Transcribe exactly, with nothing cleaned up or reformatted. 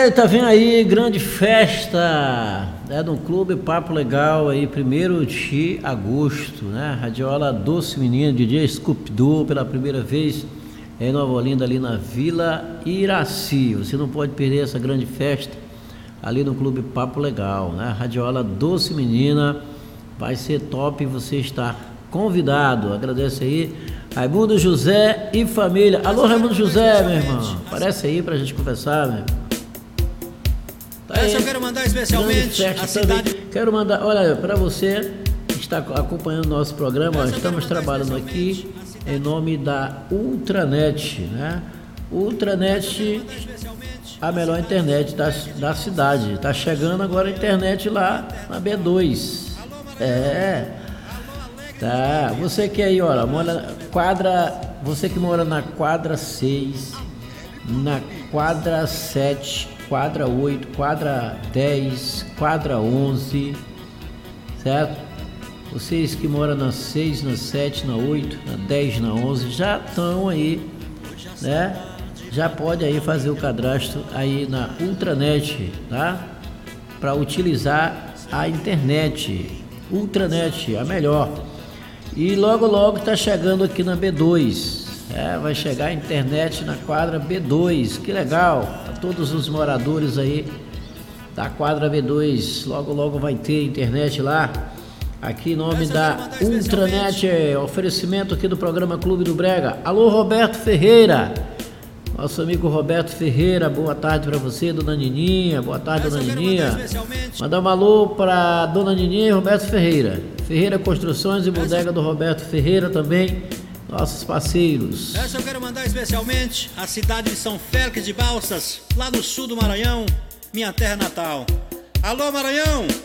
Tá vendo aí, grande festa, né, no Clube Papo Legal aí, primeiro de agosto, né? Radiola Doce Menino, D J Scoop-Doo, pela primeira vez em Nova Olinda, ali na Vila Iraci. Você não pode perder essa grande festa ali no Clube Papo Legal, né? Radiola Doce Menina, vai ser top, você está convidado. Agradece aí, Raimundo José e família. Alô, Raimundo José, meu irmão, aparece aí pra gente conversar, meu. Tá Essa eu quero mandar especialmente a cidade. Quero mandar, olha, para você que está acompanhando o nosso programa, ó, estamos trabalhando aqui em nome da Ultranet, né? Ultranet, a melhor internet da, da cidade. Tá chegando agora a internet lá na B dois. É. Tá. Você que aí, olha, mora quadra, você que mora na quadra seis, na quadra sete, quadra oito, quadra dez, quadra onze, certo? Vocês que moram na seis, na sete, na oito, na dez, na onze, já estão aí, né? Já pode aí fazer o cadastro aí na Ultranet, tá? Para utilizar a internet. Ultranet, a melhor. E logo logo tá chegando aqui na B dois. É, vai chegar a internet na quadra B dois, que legal, a todos os moradores aí da quadra B dois, logo logo vai ter internet lá, aqui em nome da Ultranet, oferecimento aqui do programa Clube do Brega. Alô, Roberto Ferreira, nosso amigo Roberto Ferreira, boa tarde para você, dona Nininha, boa tarde, dona Nininha. Mandar um alô para dona Nininha e Roberto Ferreira, Ferreira Construções e Bodega do Roberto Ferreira também, nossos parceiros. Essa eu quero mandar especialmente a cidade de São Félix de Balsas, lá no sul do Maranhão, minha terra natal. Alô, Maranhão!